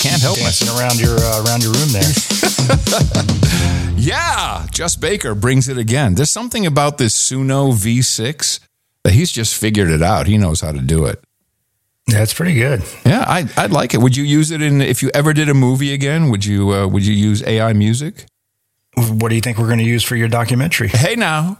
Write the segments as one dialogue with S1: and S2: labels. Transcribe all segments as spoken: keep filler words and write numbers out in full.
S1: can't help
S2: dancing
S1: myself.
S2: around your uh, around your room there.
S1: Yeah, Just Baker brings it again. There's something about this Suno V six that he's just figured it out. He knows how to do it.
S2: Yeah, it's pretty good.
S1: Yeah, I, I'd like it. Would you use it in if you ever did a movie again? Would you uh, would you use A I music?
S2: What do you think we're going to use for your documentary?
S1: Hey, now.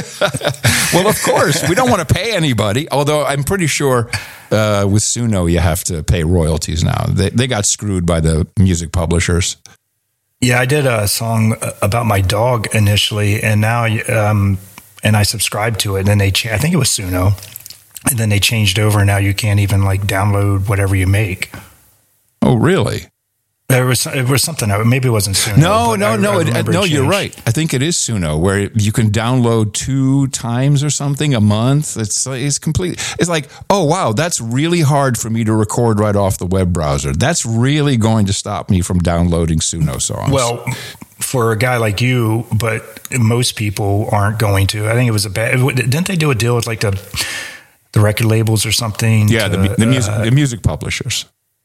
S1: Well, of course, we don't want to pay anybody, although I'm pretty sure uh, with Suno you have to pay royalties now. They, they got screwed by the music publishers.
S2: Yeah, I did a song about my dog initially, and now, um, and I subscribed to it, and then they, cha- I think it was Suno, and then they changed over, and now you can't even like download whatever you make.
S1: Oh, really?
S2: There was it was something. Maybe it wasn't Suno.
S1: No, no,
S2: I,
S1: no.
S2: I
S1: It, no,
S2: it
S1: you're right. I think it is Suno, where you can download two times or something a month. It's it's complete. It's like, oh wow, that's really hard for me to record right off the web browser. That's really going to stop me from downloading Suno songs.
S2: Well, for a guy like you, but most people aren't going to. I think it was a bad. Didn't they do a deal with like the the record labels or something?
S1: Yeah,
S2: to,
S1: the, the music
S2: uh,
S1: the music publishers.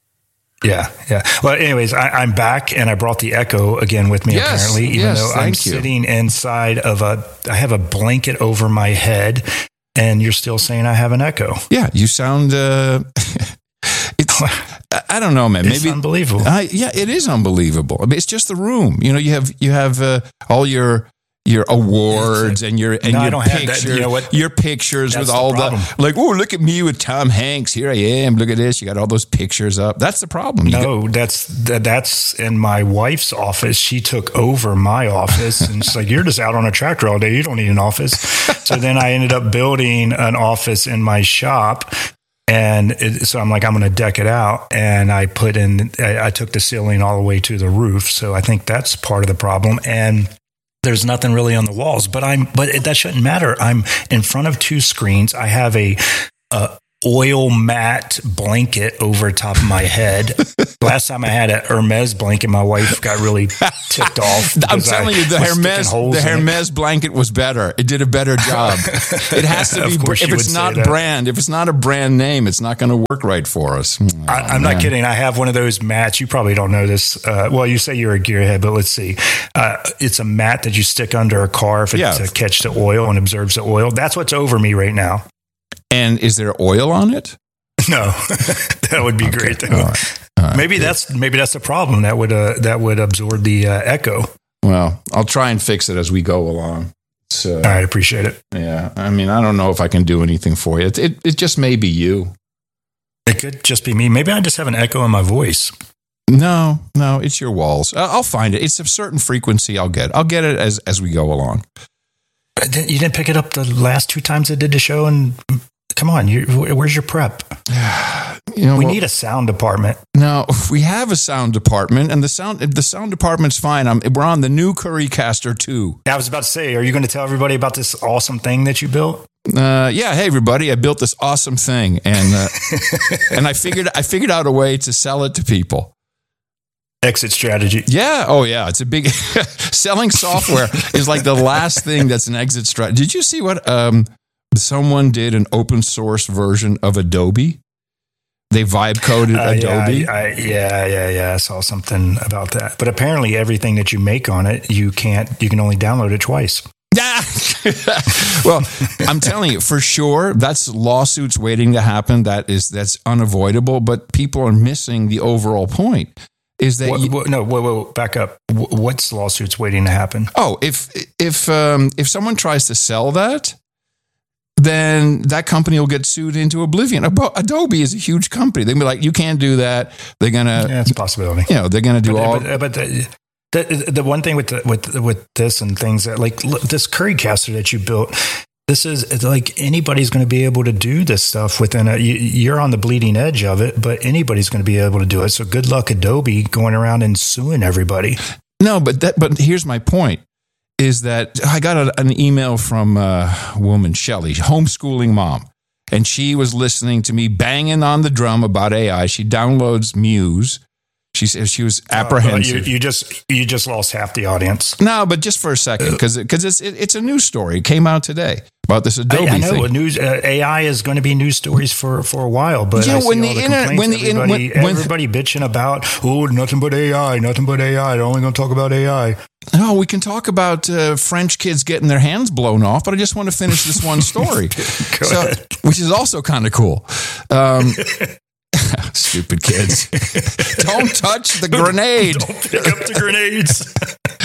S2: Yeah, yeah. Well, anyways, I, I'm back, and I brought the Echo again with me.
S1: Yes,
S2: apparently, even
S1: yes,
S2: though I'm
S1: thank you.
S2: sitting inside of a, I have a blanket over my head, and you're still saying I have an Echo.
S1: Yeah, you sound. Uh, it's. I don't know, man. Maybe
S2: It's unbelievable.
S1: I, yeah, it is unbelievable. I mean, it's just the room. You know, you have you have uh, all your. Your awards and your and
S2: No, I
S1: your
S2: don't have
S1: pictures,
S2: that. You know what?
S1: your pictures
S2: That's
S1: with
S2: the
S1: all
S2: problem.
S1: the like. Oh, look at me with Tom Hanks. Here I am. Look at this. You got all those pictures up. That's the problem. You
S2: No, that's that, that's in my wife's office. She took over my office, and she's like, "You're just out on a tractor all day. You don't need an office." So then I ended up building an office in my shop. And it, so I'm like, I'm going to deck it out. And I put in, I, I took the ceiling all the way to the roof. So I think that's part of the problem. And there's nothing really on the walls, but I'm, but it, that shouldn't matter. I'm in front of two screens. I have a, a oil mat blanket over top of my head. Last time I had a Hermes blanket, my wife got really ticked off.
S1: I'm
S2: because
S1: telling
S2: I
S1: you, the
S2: was sticking
S1: Hermes,
S2: holes
S1: the
S2: in it.
S1: Hermes blanket was better. It did a better job. It has to be.
S2: Of course
S1: If
S2: you
S1: it's
S2: would
S1: not
S2: say that.
S1: brand, if it's not a brand name, it's not going to work right for us. Oh,
S2: I, I'm
S1: man.
S2: not kidding. I have one of those mats. You probably don't know this. Uh, well, you say you're a gearhead, but let's see. Uh, it's a mat that you stick under a car if it,
S1: Yeah.
S2: to catch the oil and absorbs the oil. That's what's over me right now.
S1: And is there oil on it?
S2: No, that would be great. Though.
S1: All right. All right.
S2: Maybe that's maybe that's the problem. That would uh, that would absorb the uh, echo.
S1: Well, I'll try and fix it as we go along. So,
S2: All right, appreciate it.
S1: yeah, I mean, I don't know if I can do anything for you. It, it, it just may be you.
S2: It could just be me. Maybe I just have an echo in my voice.
S1: No, no, it's your walls. I- I'll find it. It's a certain frequency. I'll get. I'll get it as as we go along.
S2: You didn't pick it up the last two times I did the show, and come on, you, where's your prep?
S1: You know,
S2: We
S1: well,
S2: need a sound department.
S1: no, we have a sound department, and the sound the sound department's fine. I'm, we're on the new Currycaster two.
S2: I was about to say, are you going to tell everybody about this awesome thing that you built?
S1: Uh, yeah, hey everybody, I built this awesome thing, and uh, and I figured I figured out a way to sell it to people.
S2: Exit strategy.
S1: Yeah. Oh, yeah. It's a big selling software is like the last thing that's an exit strategy. Did you see what um, someone did an open source version of Adobe? They vibe coded
S2: Uh,
S1: Adobe.
S2: Yeah, I, I, yeah, yeah, yeah. I saw something about that. But apparently, everything that you make on it, you can't. You can only download it twice.
S1: Yeah. Well, I'm telling you, for sure, that's lawsuits waiting to happen. That is that's unavoidable. But people are missing the overall point. Is that
S2: What,
S1: you,
S2: what, no? Whoa, whoa, back up. Wh- What's lawsuits waiting to happen?
S1: oh, if if um, if someone tries to sell that, then that company will get sued into oblivion. Abo- Adobe is a huge company. They'll be like, you can't do that. They're gonna,
S2: Yeah, it's a possibility.
S1: you know, they're gonna do
S2: But,
S1: all.
S2: but, but the, the the one thing with the, with with this and things that like look, this Currycaster that you built. This is it's like anybody's going to be able to do this stuff within a. You, you're on the bleeding edge of it, but anybody's going to be able to do it. So good luck, Adobe, going around and suing everybody.
S1: No, but that. But here's my point: is that I got a, an email from a woman, Shelley, homeschooling mom, and she was listening to me banging on the drum about A I. She downloads Muse. She said she was apprehensive.
S2: Uh, you, you just you just lost half the audience.
S1: No, but just for a second, because because it's it, it's a news story. It came out today about this Adobe
S2: I, I know
S1: thing.
S2: a news uh, A I is going to be news stories for, for a while, but
S1: yeah,
S2: I see
S1: when
S2: all
S1: the
S2: the
S1: internet,
S2: complaints,
S1: when the in-
S2: everybody,
S1: when, when
S2: everybody bitching about oh nothing but A I, nothing but A I. They're only going to talk about A I.
S1: No, we can talk about uh, French kids getting their hands blown off, but I just want to finish this one story, so, which is also kind of cool. Um, Stupid kids. Don't touch the grenade.
S2: Don't pick up the grenades.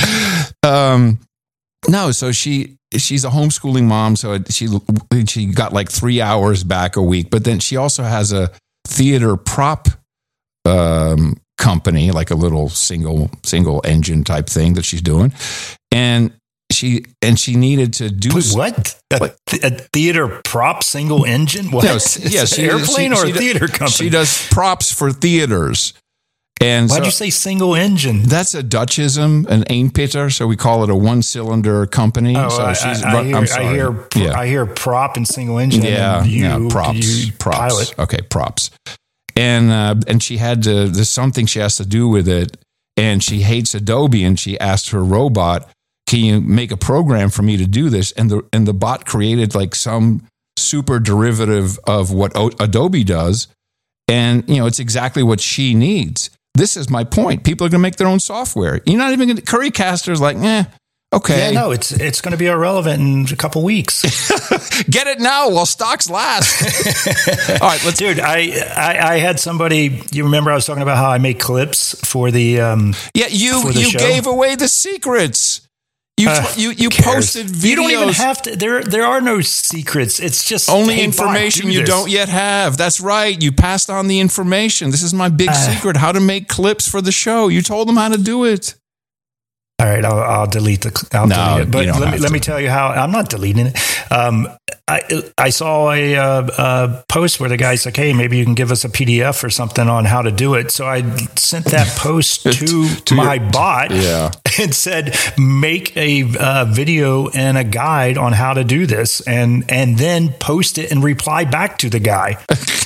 S1: um, no, so she she's a homeschooling mom, so she she got like three hours back a week, but then she also has a theater prop um, company, like a little single single engine type thing that she's doing, and she and she needed to do
S2: Wait, what a, a theater prop single engine? What?
S1: No, yeah, she,
S2: airplane
S1: she,
S2: or
S1: she,
S2: a theater
S1: she,
S2: company?
S1: She does props for theaters. And
S2: why'd
S1: so,
S2: you say single engine?
S1: That's a Dutchism, an eenpitter, so we call it a one-cylinder company.
S2: Oh,
S1: so
S2: I,
S1: she's,
S2: I, I, hear,
S1: I'm sorry.
S2: I hear,
S1: yeah.
S2: I hear prop and single engine.
S1: Yeah,
S2: and you,
S1: yeah, props,
S2: you
S1: props.
S2: Pilot.
S1: Okay, props. And uh, and she had to. There's something she has to do with it, and she hates Adobe, and she asked her robot, "Can you make a program for me to do this?" And the and the bot created like some super derivative of what o- Adobe does, and you know it's exactly what she needs. This is my point. People are going to make their own software. You're not even going to, Currycaster's like, eh, okay.
S2: Yeah, no, it's it's going to be irrelevant in a couple weeks.
S1: Get it now while stocks last. All right, let's.
S2: Dude, I, I I had somebody. You remember I was talking about how I make clips for the. Um,
S1: yeah, you
S2: for the
S1: you
S2: show?
S1: gave away the secrets. You
S2: Uh,
S1: you you
S2: who cares?
S1: posted videos.
S2: You don't even have to. There there are no secrets. It's just
S1: only
S2: hey,
S1: information
S2: Bob, do
S1: you
S2: this.
S1: don't yet have. That's right. You passed on the information. This is my big
S2: Uh,
S1: secret: how to make clips for the show. You told them how to do it.
S2: All right, I'll, I'll delete the. I'll
S1: No,
S2: delete it. But
S1: you don't
S2: let me
S1: have
S2: let
S1: to.
S2: me tell you how. I'm not deleting it. Um, I I saw a, uh, a post where the guy's like, "Hey, maybe you can give us a P D F or something on how to do it." So I sent that post to,
S1: To
S2: my
S1: your-
S2: bot,
S1: Yeah.
S2: and said, "Make a uh, video and a guide on how to do this, and and then post it and reply back to the guy."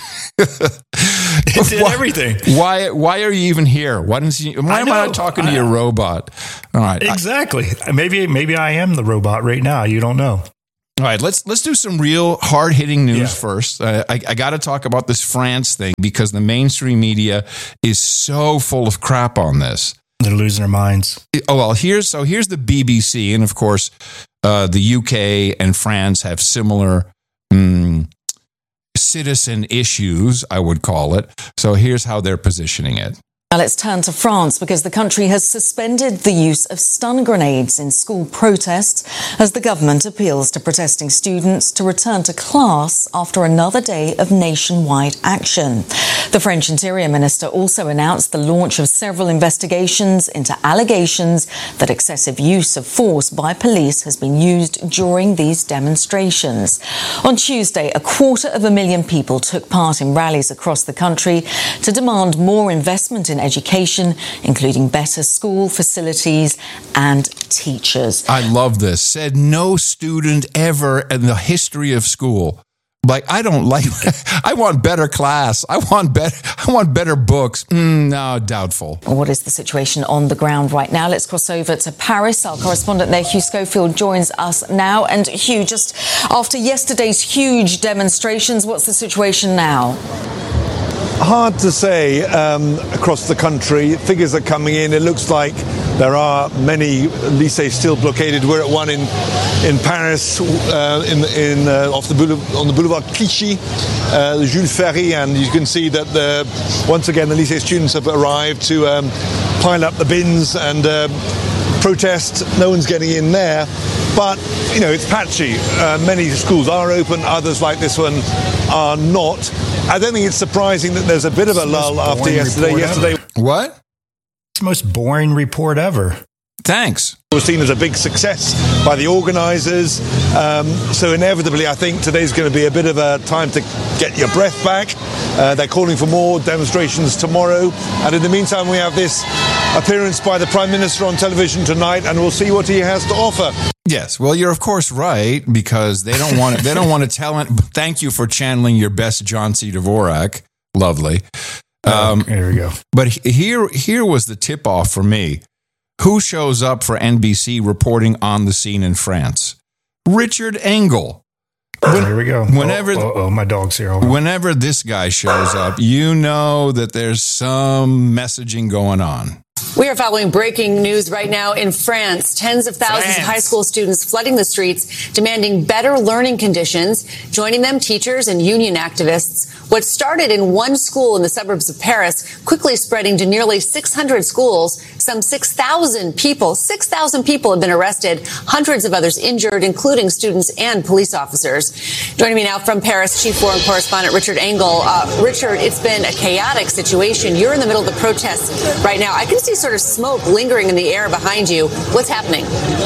S2: It did
S1: Why-
S2: everything.
S1: Why why are you even here? Why didn't you? Why
S2: I
S1: am I
S2: know.
S1: not talking to
S2: I-
S1: your robot? All right. I-
S2: Exactly. Maybe maybe I am the robot right now. You don't know.
S1: All right, let's let's do some real hard hitting news
S2: Yeah.
S1: first. Uh, I, I got to talk about this France thing because the mainstream media is so full of crap on this.
S2: They're losing their minds.
S1: Oh well, here's so here's the B B C, and of course, uh, the U K and France have similar mm, citizen issues, I would call it. So here's how they're positioning it.
S3: Now let's turn to France because the country has suspended the use of stun grenades in school protests as the government appeals to protesting students to return to class after another day of nationwide action. The French Interior Minister also announced the launch of several investigations into allegations that excessive use of force by police has been used during these demonstrations. On Tuesday, a quarter of a million people took part in rallies across the country to demand more investment in education, including better school facilities and teachers.
S1: I love this. Said no student ever in the history of school. Like, I don't like, I want better class. I want better, I want better books. Mm, no, doubtful.
S3: What is the situation on the ground right now? Let's cross over to Paris. Our correspondent there, Hugh Schofield, joins us now. And Hugh, just after yesterday's huge demonstrations, what's the situation now?
S4: Hard to say um, across the country. Figures are coming in. It looks like there are many lycées still blockaded. We're at one in in Paris, uh, in in uh, off the boulevard, on the Boulevard Clichy, uh, Jules Ferry, and you can see that the, once again the lycée students have arrived to um, pile up the bins and uh, protest. No one's getting in there. But, you know, it's patchy. Uh, many schools are open, others like this one are not. I don't think it's surprising that there's a bit of a
S2: It's the most
S4: lull after
S2: boring
S4: yesterday.
S2: report
S4: Yesterday
S2: ever.
S1: What?
S2: It's the most boring report ever.
S1: Thanks.
S4: was seen as a big success by the organisers. Um, so inevitably, I think today's going to be a bit of a time to get your breath back. Uh, they're calling for more demonstrations tomorrow. And in the meantime, we have this appearance by the Prime Minister on television tonight, and we'll see what he has to offer.
S1: Yes, well, you're of course right, because they don't want to, they don't want to tell it. Thank you for channeling your best John C. Dvorak. Lovely. Um,
S2: oh, there we go.
S1: But here, here was the tip-off for me. Who shows up for N B C reporting on the scene in France? Richard Engel.
S2: When, there we go.
S1: Whenever,
S2: oh, oh, oh my dog's here. Hold on.
S1: Whenever this guy shows up, you know that there's some messaging going on.
S5: We are following breaking news right now in France. Tens of thousands France. of high school students flooding the streets, demanding better learning conditions. Joining them, teachers and union activists. What started in one school in the suburbs of Paris, quickly spreading to nearly six hundred schools. Some six thousand people, six thousand people have been arrested, hundreds of others injured, including students and police officers. Joining me now from Paris, Chief Foreign Correspondent Richard Engel. Uh, Richard, it's been a chaotic situation. You're in the middle of the protests right now. I can see sort of smoke lingering in the air behind you. What's happening?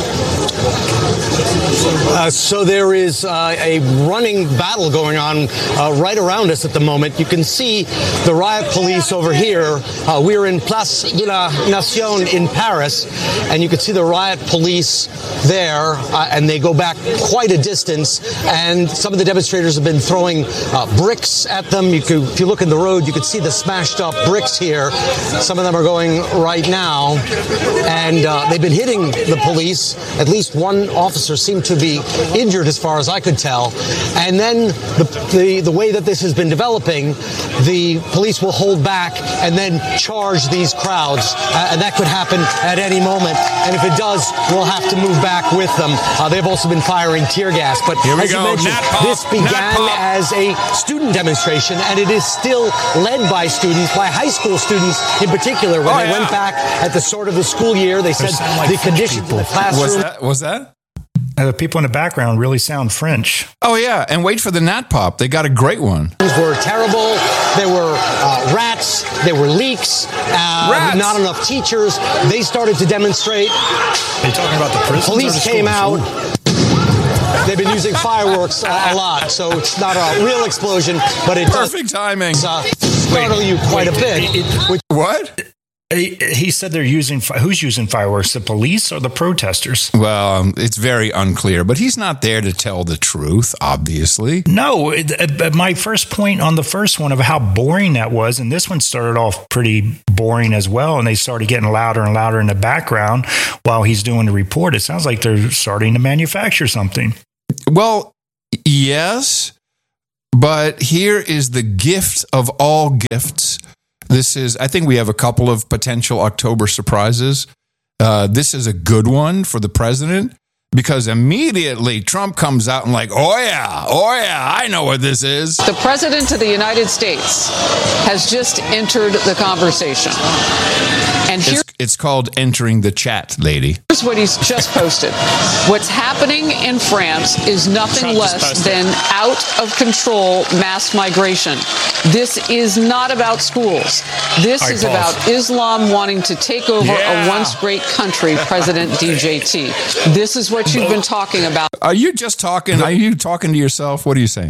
S6: Uh, so there is uh, a running battle going on uh, right around us at the moment. You can see the riot police over here. Uh, we're in Place de la Nation in Paris, and you can see the riot police there, uh, and they go back quite a distance, and some of the demonstrators have been throwing uh, bricks at them. You could, if you look in the road, you could see the smashed up bricks here. Some of them are going right now, and uh, they've been hitting the police. At least one officer seemed to be injured, as far as I could tell. And then the, the, the way that this has been developing, the police will hold back and then charge these crowds. Uh, and that could happen at any moment. And if it does, we'll have to move back with them. Uh, they've also been firing tear gas. But
S1: Here we
S6: as
S1: go.
S6: you mentioned, this began as a student demonstration, and it is still led by students, by high school students in particular. When
S1: oh,
S6: they
S1: yeah.
S6: went back at the start of the school year, they said like the conditions in the classroom.
S1: Was that? Was that?
S2: Uh, the people in the background really sound French.
S1: Oh, yeah. And wait for the Nat Pop. They got a great one.
S6: These were terrible. There were uh, rats. There were leaks. Uh,
S1: Rats.
S6: Not enough teachers. They started to demonstrate.
S2: Are you talking about the prisons?
S6: Police
S2: the
S6: came
S2: schools?
S6: out. They've been using fireworks a, a lot, so it's not a real explosion, but it
S1: Perfect
S6: does
S1: timing.
S6: uh, startle you quite
S2: wait,
S6: a bit.
S2: it, it,
S6: which,
S1: What?
S2: He, he said they're using, who's using fireworks? The police or the protesters?
S1: Well, um, it's very unclear, but he's not there to tell the truth, obviously.
S2: No, it, uh, my first point on the first one of how boring that was, and this one started off pretty boring as well, and they started getting louder and louder in the background while he's doing the report. It sounds like they're starting to manufacture something.
S1: Well, yes, but here is the gift of all gifts. This is, I think we have a couple of potential October surprises. Uh, this is a good one for the president because immediately Trump comes out and like, oh yeah, oh yeah, I know what this is.
S7: The president of the United States has just entered the conversation. And here-
S1: It's, it's called entering the chat, lady.
S7: here's what he's just posted. What's happening in France is nothing
S2: Trump just
S7: less
S2: posted.
S7: than out of control mass migration. This is not about schools. This
S2: All right,
S7: is
S2: pause.
S7: about Islam wanting to take over
S2: Yeah.
S7: a once great country, President D J T. This is what you've been talking about.
S1: Are you just talking? Are you talking to yourself? What are you saying?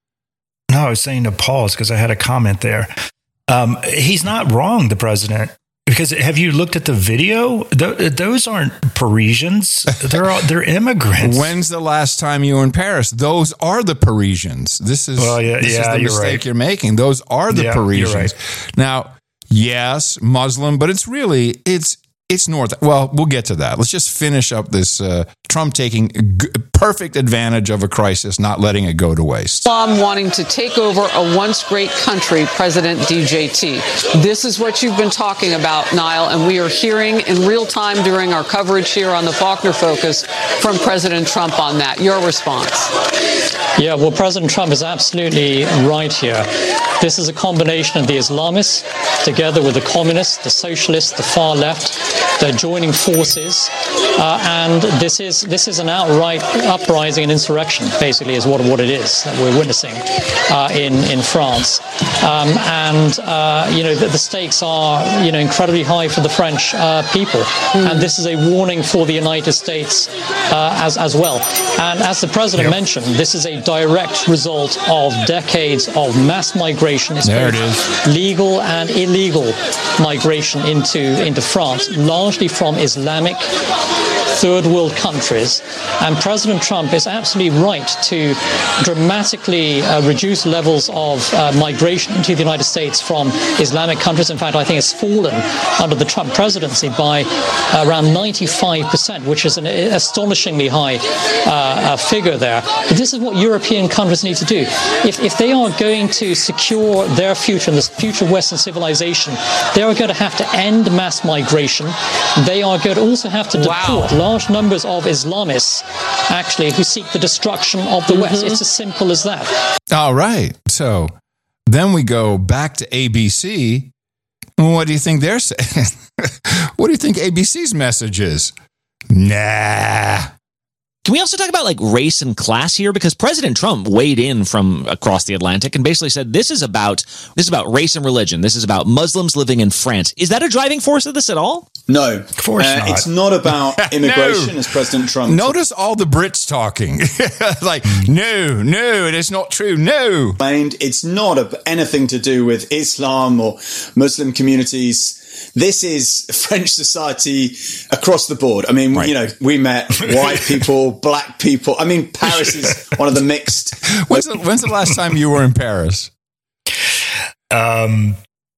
S2: No, I was saying to pause because I had a comment there. Um, he's not wrong, the president. Because have you looked at the video? Th- those aren't Parisians. They're all, they're immigrants.
S1: When's the last time you were in Paris? Those are the Parisians. This is,
S2: Well, yeah,
S1: this
S2: yeah,
S1: is the
S2: you're
S1: mistake
S2: right.
S1: you're making. Those are the
S2: Yeah, you're
S1: Parisians.
S2: right.
S1: Now, yes, Muslim, but it's really, it's it's North. Well, we'll get to that. Let's just finish up this uh, Trump taking g- perfect advantage of a crisis, not letting it go to waste.
S7: Islam wanting to take over a once great country, President D J T. This is what you've been talking about, Niall, and we are hearing in real time during our coverage here on the Faulkner Focus from President Trump on that. Your response?
S8: Yeah, well, President Trump is absolutely right here. This is a combination of the Islamists together with the communists, the socialists, the far left. They're joining forces, uh, and this is this is an outright uprising and insurrection, basically, is what what it is that we're witnessing uh, in in France. Um, and uh, you know the, the stakes are you know incredibly high for the French uh, people, mm. and this is a warning for the United States uh, as as well. And as the president
S2: yep.
S8: mentioned, this is a direct result of decades of mass migration. It's
S1: there it
S8: is.
S1: is.
S8: Legal and illegal migration into, into France, largely from Islamic third world countries. And President Trump is absolutely right to dramatically uh, reduce levels of uh, migration into the United States from Islamic countries. In fact, I think it's fallen under the Trump presidency by around ninety-five percent, which is an astonishingly high uh, uh, figure there. But this is what European countries need to do. If, if they are going to secure their future and the future of Western civilization, they are going to have to end mass migration. They are going to also have to deport wow. large numbers of Islamists, actually, who seek the destruction of the mm-hmm. West. It's as simple as that.
S1: All right. So then we go back to A B C. What do you think they're saying? What do you think A B C's message is? Nah.
S9: Can we also talk about like race and class here? Because President Trump weighed in from across the Atlantic and basically said this is about this is about race and religion. This is about Muslims living in France. Is that a driving force of this at all?
S10: No, of course uh, not. It's not about immigration, no. as President Trump.
S1: Notice all the Brits talking like, no, no, it is not true. No,
S10: and it's not a, anything to do with Islam or Muslim communities. This is French society across the board. I mean, right. you know, we met white people, black people. I mean, Paris is one of the mixed.
S1: When's the, when's the last time you were in Paris?
S2: Um,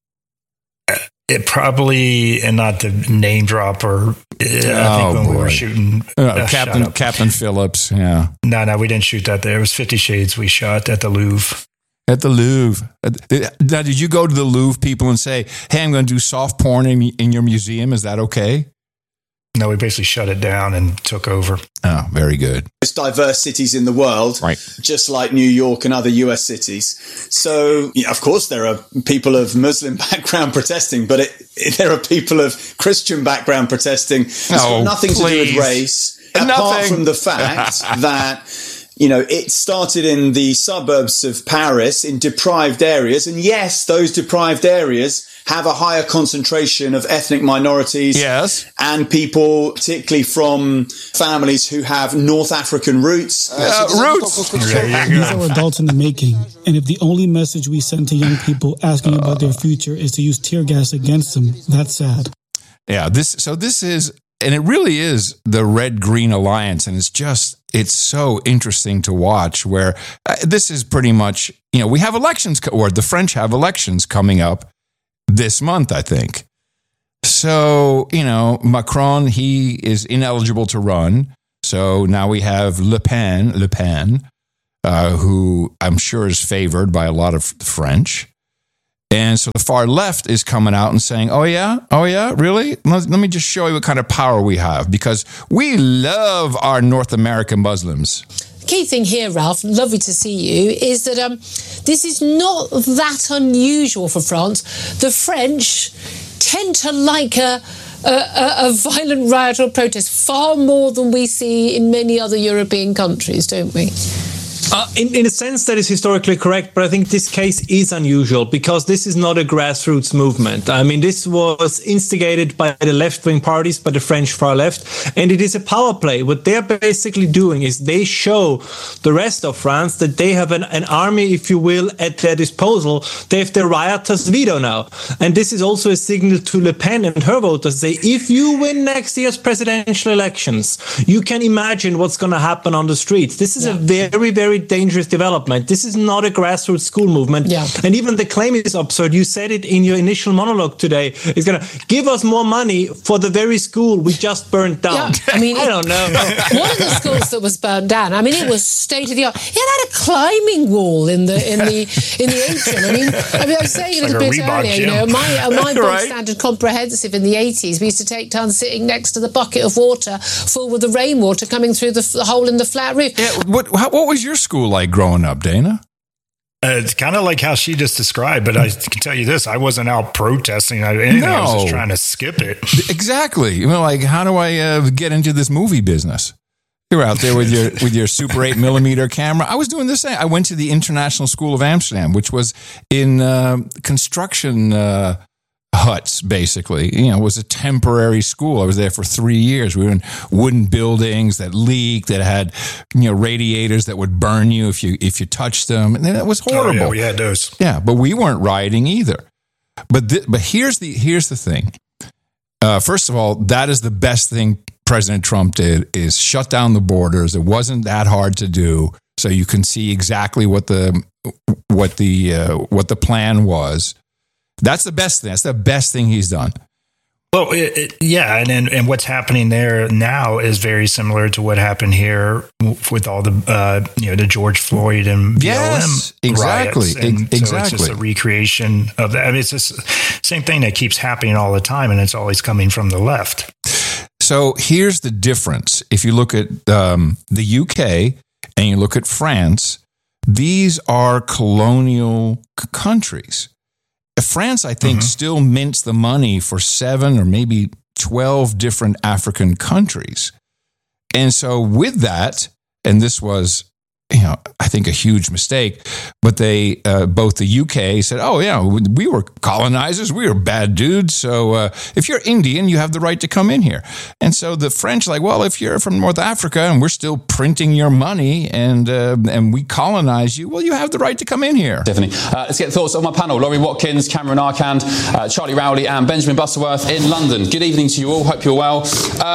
S2: it probably, and not to name drop or uh, I think
S1: oh,
S2: when
S1: boy.
S2: we were shooting
S1: uh, uh, Captain Captain Phillips. Yeah.
S2: No, no, we didn't shoot that there. It was Fifty Shades we shot at the Louvre.
S1: At the Louvre. Now, did you go to the Louvre people and say, hey, I'm going to do soft porn in, in your museum? Is that okay?
S2: No, we basically shut it down and took over.
S1: Oh, very good.
S10: Most diverse cities in the world,
S1: right.
S10: just like New York and other U S cities. So, yeah, of course, there are people of Muslim background protesting, but it, it, there are people of Christian background protesting. It's
S1: oh,
S10: got nothing
S1: please.
S10: to do with race,
S1: Nothing.
S10: apart from the fact that... You know, it started in the suburbs of Paris, in deprived areas. And yes, those deprived areas have a higher concentration of ethnic minorities.
S1: Yes.
S10: And people, particularly from families who have North African roots.
S1: Uh, so roots.
S11: These are adults in the making. And if the only message we send to young people asking about their future is to use tear gas against them, that's sad.
S1: Yeah. This. So this is, and it really is the Red-Green Alliance. And it's just, it's so interesting to watch where uh, this is pretty much, you know, we have elections, co- or the French have elections coming up this month, I think. So, you know, Macron, he is ineligible to run. So now we have Le Pen, Le Pen, uh, who I'm sure is favored by a lot of the French. And so the far left is coming out and saying, oh, yeah, oh, yeah, really? Let, let me just show you what kind of power we have, because we love our North American Muslims.
S12: The key thing here, Ralph, lovely to see you, is that um, this is not that unusual for France. The French tend to like a, a, a violent riot or protest far more than we see in many other European countries, don't we?
S13: Uh, in, in a sense, that is historically correct, but I think this case is unusual because this is not a grassroots movement. I mean, this was instigated by the left-wing parties, by the French far left, and it is a power play. What they're basically doing is they show the rest of France that they have an, an army, if you will, at their disposal. They have the rioters' veto now. And this is also a signal to Le Pen and her voters. Say, if you win next year's presidential elections, you can imagine what's going to happen on the streets. This is yeah. a very, very dangerous development. This is not a grassroots school movement.
S12: Yeah.
S13: And even the claim is absurd. You said it in your initial monologue today. It's going to give us more money for the very school we just burned down.
S12: Yeah, I mean,
S13: I don't know.
S12: One of the schools that was burned down, I mean, it was state of the art. It had a climbing wall in the in the in the atrium. I mean, I mean, I was saying it a
S2: like
S12: bit
S2: a
S12: earlier.
S2: gym.
S12: You know, my uh, my bog
S1: Right.
S12: standard comprehensive in the eighties, we used to take turns sitting next to the bucket of water full with the rainwater coming through the, the hole in the flat roof.
S1: Yeah, what, how, what was your school like growing up, Dana?
S2: Uh, it's kind of like how she just described, but I can tell you this: I wasn't out protesting anything.
S1: No.
S2: I was just trying to skip it.
S1: Exactly. You know, like, how do I uh, get into this movie business? You were out there with your with your Super eight millimeter camera. I was doing the same. I went to the International School of Amsterdam, which was in uh, construction uh, huts, basically. You know, it was a temporary school. I was there for three years. We were in wooden buildings that leaked, that had, you know, radiators that would burn you if you if you touched them. And it was horrible.
S2: Oh, yeah, we had those.
S1: Yeah, but we weren't rioting either. But th- but here's the here's the thing. Uh, first of all, that is the best thing President Trump did, is shut down the borders. It wasn't that hard to do, so you can see exactly what the what the uh, what the plan was. That's the best thing. That's the best thing he's done.
S2: Well, it, it, yeah, and, and and what's happening there now is very similar to what happened here with all the uh, you know the George Floyd and B L M
S1: yes, exactly,
S2: riots. And
S1: exactly.
S2: So it's just a recreation of that. I mean, it's just the same thing that keeps happening all the time, and it's always coming from the left.
S1: So here's the difference. If you look at um, the U K and you look at France, these are colonial c- countries. France, I think, mm-hmm. still mints the money for seven or maybe twelve different African countries. And so with that, and this was, you know, I think a huge mistake, but they, uh, both the U K said, oh, yeah, we were colonizers. We were bad dudes. So uh, if you're Indian, you have the right to come in here. And so the French like, well, if you're from North Africa and we're still printing your money and uh, and we colonize you, well, you have the right to come in here.
S14: Definitely. Uh, let's get thoughts on my panel. Laurie Watkins, Cameron Arcand, uh, Charlie Rowley and Benjamin Butterworth in London. Good evening to you all. Hope you're well.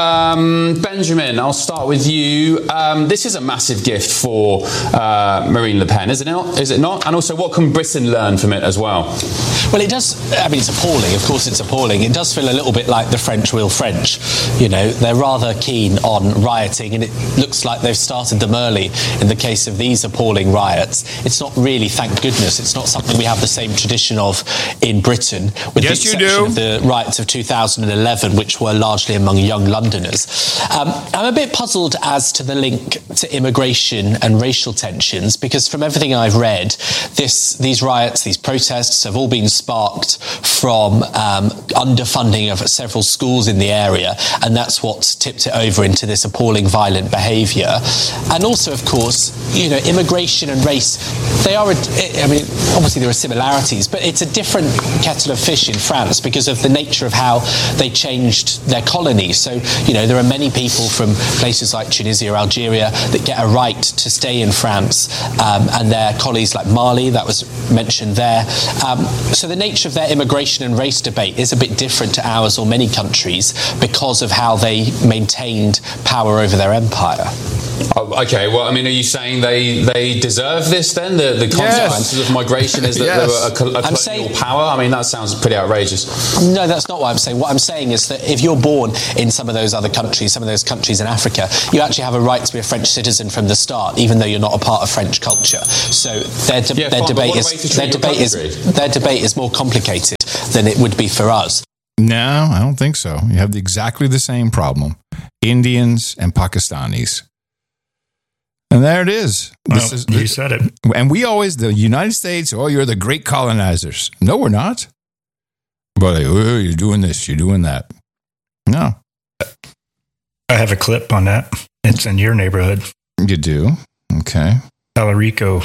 S14: Um, Benjamin, I'll start with you. Um, this is a massive gift for Uh, Marine Le Pen, is it not? Is it not? And also, what can Britain learn from it as well?
S15: Well, it does. I mean, it's appalling. Of course, it's appalling. It does feel a little bit like the French will French. You know, they're rather keen on rioting, and it looks like they've started them early. In the case of these appalling riots, it's not really, thank goodness, it's not something we have the same tradition of in Britain, with
S1: yes,
S15: the exception of the riots of two thousand eleven, which were largely among young Londoners. Um, I'm a bit puzzled as to the link to immigration and racial tensions, because from everything I've read, this these riots, these protests have all been sparked from um, underfunding of several schools in the area, and that's what's tipped it over into this appalling violent behaviour. And also, of course, you know, immigration and race, they are, a, I mean, obviously there are similarities, but it's a different kettle of fish in France because of the nature of how they changed their colonies. So, you know, there are many people from places like Tunisia or Algeria that get a right to stay in France, um, and their colleagues like Mali, that was mentioned there. Um, so the nature of their immigration and race debate is a bit different to ours or many countries because of how they maintained power over their empire.
S14: Oh, okay, well, I mean, are you saying they, they deserve this then? The, the consequences yes. of migration is that yes. they were a, col- a colonial saying, power? I mean, that sounds pretty outrageous.
S15: No, that's not what I'm saying. What I'm saying is that if you're born in some of those other countries, some of those countries in Africa, you actually have a right to be a French citizen from the start, even though you're not a part of French culture. So their, de- yeah, their fine, debate is their debate is their debate is more complicated than it would be for us.
S1: No, I don't think so. You have exactly the same problem. Indians and Pakistanis. And there it is. This
S2: well,
S1: is
S2: you said it.
S1: And we always, the United States, oh, you're the great colonizers. No, we're not. But like, oh, you're doing this, you're doing that. No.
S2: I have a clip on that. It's in your neighborhood.
S1: You do? Okay.
S2: Talarico.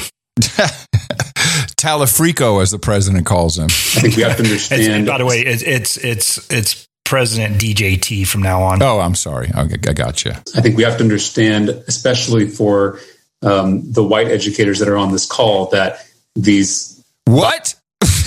S1: Talafrico, as the president calls him.
S16: I think we have to understand.
S2: By the way, it's it's it's it's President D J T from now on.
S1: Oh, I'm sorry. Okay, I got you.
S16: I think we have to understand, especially for um, the white educators that are on this call, that these
S1: what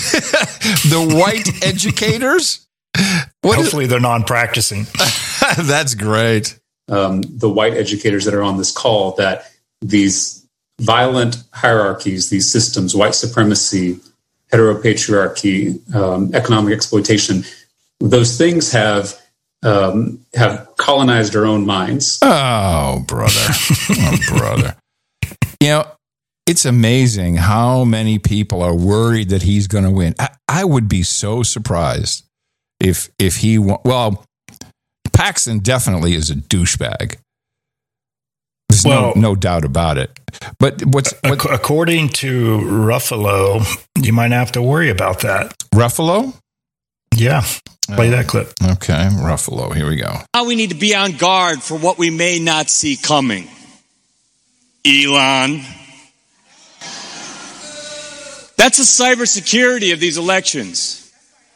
S1: the white educators.
S2: What Hopefully, is- they're non-practicing.
S1: That's great.
S16: Um, the white educators that are on this call, that these violent hierarchies, these systems, white supremacy, heteropatriarchy, um, economic exploitation, those things have um, have colonized our own minds.
S1: Oh, brother. Oh, brother. You know, it's amazing how many people are worried that he's going to win. I, I would be so surprised if if he won. Well, Paxton definitely is a douchebag. There's well, no, no doubt about it. But what's what,
S2: according to Ruffalo, you might have to worry about that.
S1: Ruffalo?
S2: Yeah. Play that clip.
S1: Okay, Ruffalo. Here we go.
S17: Now we need to be on guard for what we may not see coming. Elon. That's the cybersecurity of these elections.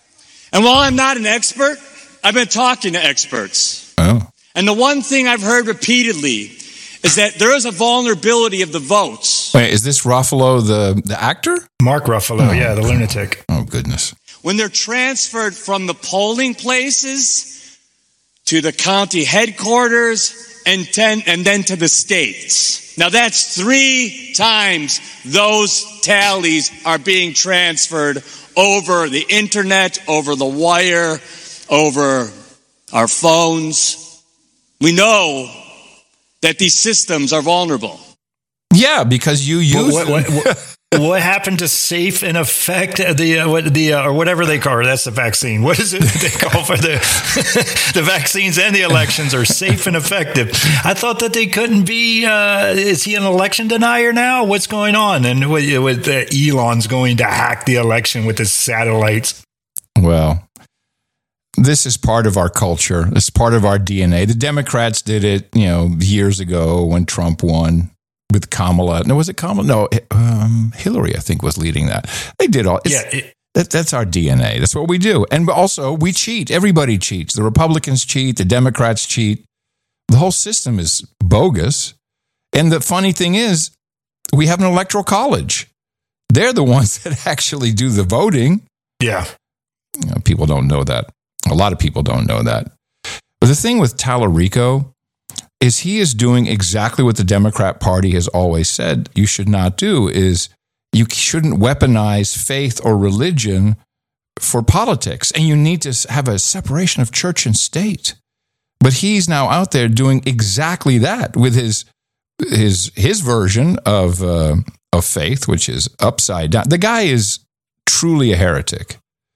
S17: And while I'm not an expert, I've been talking to experts.
S1: Oh.
S17: And the one thing I've heard repeatedly is that there is a vulnerability of the votes.
S1: Wait, is this Ruffalo, the, the actor?
S2: Mark Ruffalo, oh, yeah, the lunatic.
S1: Oh, goodness.
S17: When they're transferred from the polling places to the county headquarters and, ten, and then to the states. Now that's three times those tallies are being transferred over the internet, over the wire, over our phones. We know that these systems are vulnerable.
S1: Yeah, because you use
S2: what, what, what, what happened to safe and effect the uh, what the uh, or whatever they call it? That's the vaccine. What is it they call for the the vaccines and the elections are safe and effective? I thought that they couldn't be. Uh, is he an election denier now? What's going on? And with, with uh, Elon's going to hack the election with his satellites.
S1: Well, this is part of our culture. It's part of our D N A. The Democrats did it, you know, years ago when Trump won with Kamala. No, was it Kamala? No, um, Hillary, I think, was leading that. They did all. Yeah, it, that, that's our D N A. That's what we do. And also, we cheat. Everybody cheats. The Republicans cheat. The Democrats cheat. The whole system is bogus. And the funny thing is, we have an electoral college. They're the ones that actually do the voting.
S2: Yeah.
S1: You know, people don't know that. A lot of people don't know that. But the thing with Tallarico is he is doing exactly what the Democrat Party has always said you should not do, is you shouldn't weaponize faith or religion for politics. And you need to have a separation of church and state. But he's now out there doing exactly that with his his his version of uh, of faith, which is upside down. The guy is truly a heretic.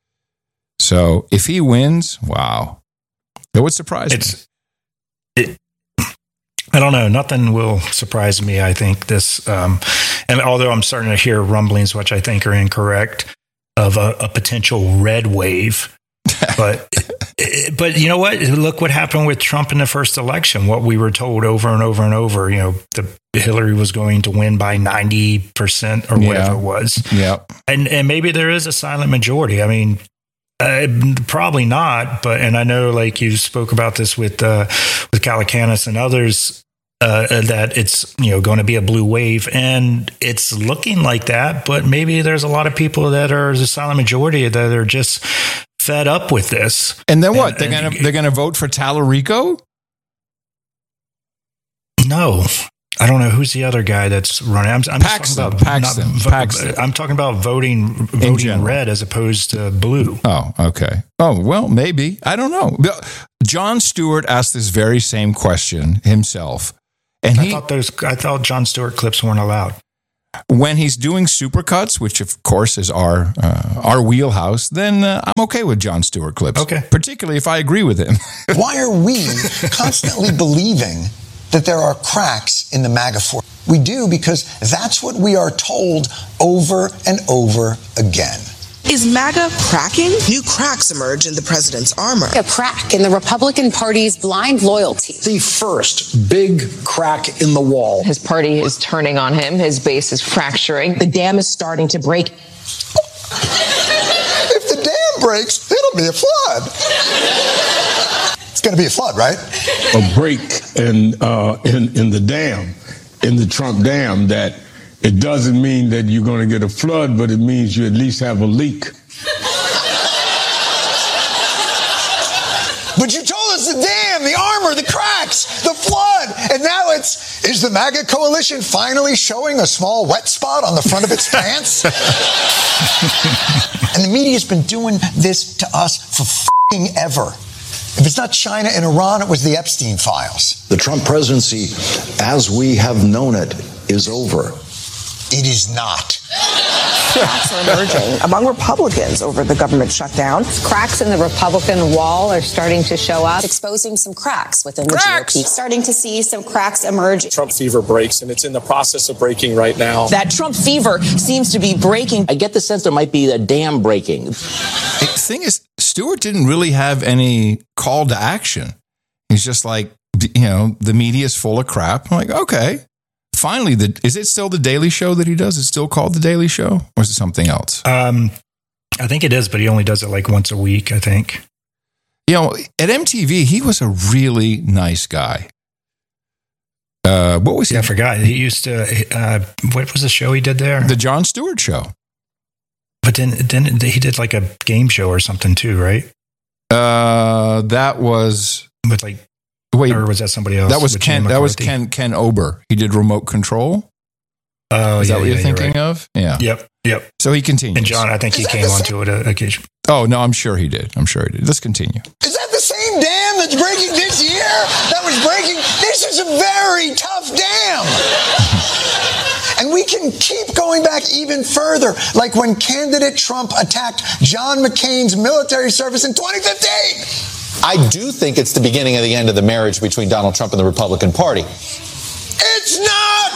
S1: So if he wins, wow, it would surprise
S2: it's, me. It, I don't know. Nothing will surprise me. I think this, um, and although I'm starting to hear rumblings, which I think are incorrect, of a, a potential red wave, but but you know what? Look what happened with Trump in the first election. What we were told over and over and over, you know, the Hillary was going to win by ninety percent or whatever
S1: yeah.
S2: it was.
S1: Yeah,
S2: and and maybe there is a silent majority. I mean. Uh, probably not, but and I know, like you spoke about this with uh, with Calacanis and others, uh, that it's you know going to be a blue wave, and it's looking like that. But maybe there's a lot of people that are the silent majority that are just fed up with this.
S1: And then what? And, they're gonna they're gonna vote for Tallarico?
S2: No. I don't know who's the other guy that's running. I'm, I'm
S1: Paxton,
S2: talking about
S1: Paxton,
S2: not,
S1: Paxton.
S2: I'm talking about voting voting red as opposed to blue.
S1: Oh, okay. Oh, well, maybe. I don't know. Jon Stewart asked this very same question himself, and
S2: I
S1: he
S2: thought those. I thought Jon Stewart clips weren't allowed.
S1: When he's doing supercuts, which of course is our uh, our wheelhouse, then uh, I'm okay with Jon Stewart clips.
S2: Okay,
S1: particularly if I agree with him.
S18: Why are we constantly believing that there are cracks in the MAGA force? We do because that's what we are told over and over again.
S19: Is MAGA cracking? New cracks emerge in the president's armor.
S20: A crack in the Republican Party's blind loyalty.
S21: The first big crack in the wall.
S22: His party is turning on him. His base is fracturing.
S19: The dam is starting to break.
S18: If the dam breaks, it'll be a flood. It's going to be a flood, right?
S23: A break in, uh, in in the dam, in the Trump dam, that it doesn't mean that you're going to get a flood, but it means you at least have a leak.
S18: But you told us the dam, the armor, the cracks, the flood, and now it's, is the MAGA coalition finally showing a small wet spot on the front of its pants? And the media's been doing this to us for f***ing ever. If it's not China and Iran, it was the Epstein files.
S21: The Trump presidency, as we have known it, is over.
S18: It is not.
S19: Cracks are emerging among Republicans over the government shutdown.
S20: Cracks in the Republican wall are starting to show up, exposing some cracks within the
S1: cracks.
S20: G O P. Starting to see some cracks emerge.
S24: Trump fever breaks, and it's in the process of breaking right now.
S19: That Trump fever seems to be breaking.
S25: I get the sense there might be a dam breaking.
S1: The thing is, Stewart didn't really have any call to action. He's just like, you know, the media is full of crap. I'm like, okay. Finally, the, is it still the Daily Show that he does? Is it still called the Daily Show, or is it something else?
S2: Um, I think it is, but he only does it like once a week, I think.
S1: You know, at M T V, he was a really nice guy. Uh, what was he?
S2: Yeah, I forgot. He used to, uh, what was the show he did there?
S1: The Jon Stewart Show.
S2: But then, then he did like a game show or something too, right?
S1: Uh, that was
S2: with like,
S1: wait,
S2: or was that somebody else?
S1: That was Ken. That was Ken. Ken Ober. He did Remote Control.
S2: Oh,
S1: is
S2: yeah,
S1: that what
S2: yeah,
S1: you're thinking
S2: right.
S1: of? Yeah.
S2: Yep. Yep.
S1: So he continues.
S2: And John, I think he came onto it occasionally.
S1: Oh no, I'm sure he did. I'm sure he did. Let's continue.
S18: Is that the same dam that's breaking this year? That was breaking. This is a very tough dam. And we can keep going back even further, like when candidate Trump attacked John McCain's military service in twenty fifteen.
S3: I do think it's the beginning of the end of the marriage between Donald Trump and the Republican Party.
S18: It's not!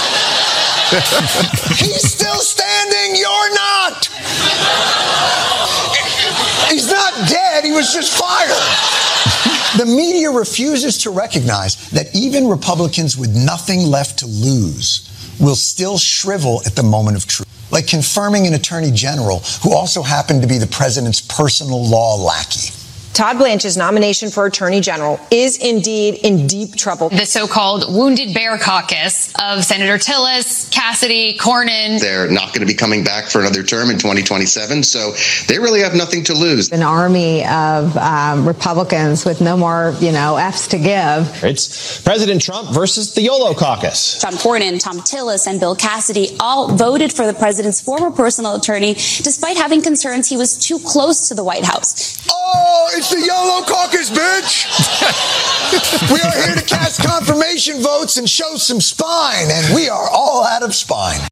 S18: He's still standing, you're not! He's not dead, he was just fired. The media refuses to recognize that even Republicans with nothing left to lose will still shrivel at the moment of truth, like confirming an attorney general who also happened to be the president's personal law lackey.
S19: Todd Blanche's nomination for Attorney General is indeed in deep trouble.
S4: The so-called Wounded Bear Caucus of Senator Tillis, Cassidy, Cornyn.
S5: They're not going to be coming back for another term in twenty twenty-seven, so they really have nothing to lose.
S6: An army of um, Republicans with no more, you know, F's to give.
S3: It's President Trump versus the YOLO caucus.
S7: John Cornyn, Tom Tillis, and Bill Cassidy all voted for the president's former personal attorney, despite having concerns he was too close to the White House.
S18: Oh, it's the YOLO caucus, bitch! We are here to cast confirmation votes and show some spine, and we are all out of spine.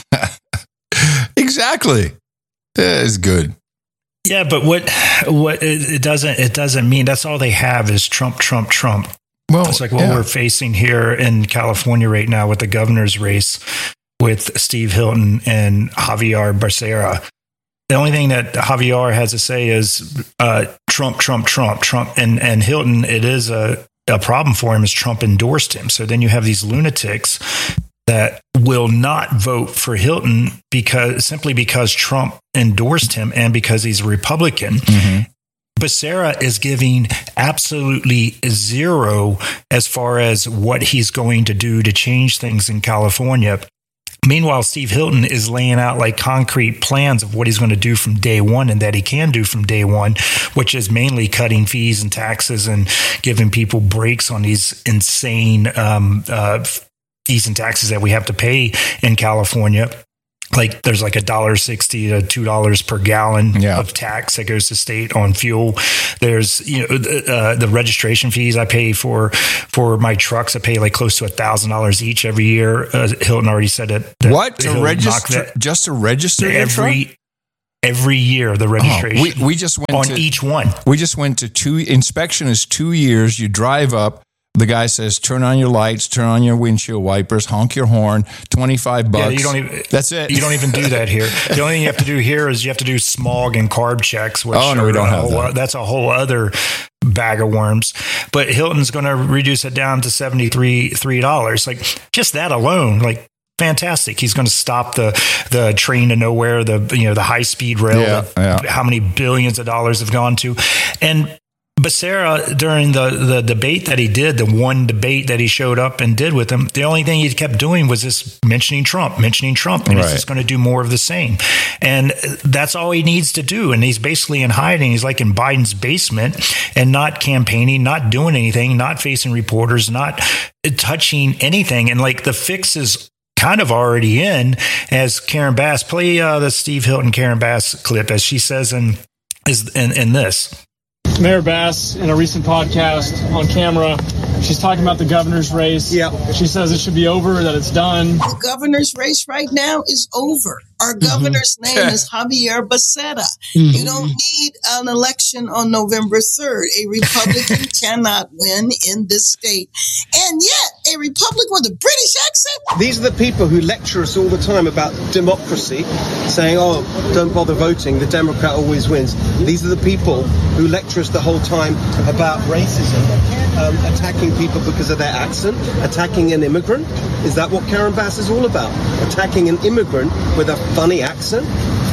S1: Exactly. That is good.
S2: Yeah, but what what it, it doesn't it doesn't mean that's all they have is Trump, Trump, Trump. Well, it's like what yeah. we're facing here in California right now with the governor's race with Steve Hilton and Javier Becerra. The only thing that Javier has to say is uh, Trump, Trump, Trump, Trump, and and Hilton. It is a a problem for him as Trump endorsed him. So then you have these lunatics that will not vote for Hilton because simply because Trump endorsed him and because he's a Republican. Mm-hmm. Becerra is giving absolutely zero as far as what he's going to do to change things in California. Meanwhile, Steve Hilton is laying out like concrete plans of what he's going to do from day one and that he can do from day one, which is mainly cutting fees and taxes and giving people breaks on these insane um, uh, fees and taxes that we have to pay in California. Like there's like a dollar sixty to two dollars per gallon yeah. of tax that goes to state on fuel. There's you know uh, the registration fees I pay for for my trucks. I pay like close to a thousand dollars each every year. Uh, Hilton already said it.
S1: What to register? Just to register
S2: every every year the registration.
S1: Oh, we we just went
S2: on
S1: to,
S2: each one.
S1: We just went to two inspection is two years. You drive up. The guy says, turn on your lights, turn on your windshield wipers, honk your horn, twenty-five bucks.
S2: Yeah, you don't even,
S1: That's it.
S2: You don't even do that here. The only thing you have to do here is you have to do smog and carb checks. Which
S1: oh, no, we don't have
S2: whole,
S1: that.
S2: That's a whole other bag of worms. But Hilton's going to reduce it down to seventy-three dollars. Like, just that alone, like, fantastic. He's going to stop the the train to nowhere, the you know the high speed rail.
S1: Yeah,
S2: that,
S1: yeah.
S2: How many billions of dollars have gone to, and Becerra, during the, the debate that he did, the one debate that he showed up and did with him, the only thing he kept doing was just mentioning Trump, mentioning Trump, and right. he's just going to do more of the same. And that's all he needs to do. And he's basically in hiding. He's like in Biden's basement and not campaigning, not doing anything, not facing reporters, not touching anything. And like the fix is kind of already in, as Karen Bass, play uh, the Steve Hilton Karen Bass clip, as she says in, is in, in this.
S26: Mayor Bass, in a recent podcast on camera, she's talking about the governor's race.
S27: Yeah.
S26: She says it should be over, that it's done.
S27: The governor's race right now is over. Our governor's mm-hmm. name is Javier Becerra. Mm-hmm. You don't need an election on November third. A Republican cannot win in this state. And yet, a Republican with a British accent? These are the people who lecture us all the time about democracy, saying, oh, don't bother voting, the Democrat always wins. These are the people who lecture us the whole time about racism, um, attacking people because of their accent, attacking an immigrant. Is that what Karen Bass is all about? Attacking an immigrant with a funny accent?